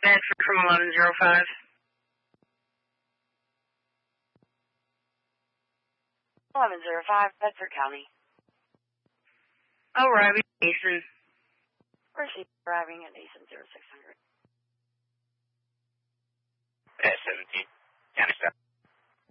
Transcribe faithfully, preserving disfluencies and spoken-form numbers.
Bedford from eleven oh five. eleven oh five, Bedford County. Oh, Robbie Mason. Receive arriving at Nason zero six hundred.